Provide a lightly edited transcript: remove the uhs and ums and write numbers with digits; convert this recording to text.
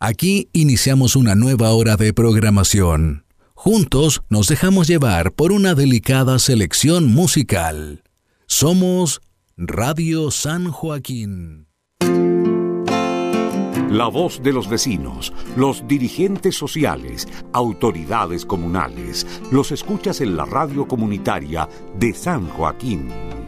Aquí iniciamos una nueva hora de programación. Juntos nos dejamos llevar por una delicada selección musical. Somos Radio San Joaquín. La voz de los vecinos, los dirigentes sociales, autoridades comunales, los escuchas en la radio comunitaria de San Joaquín.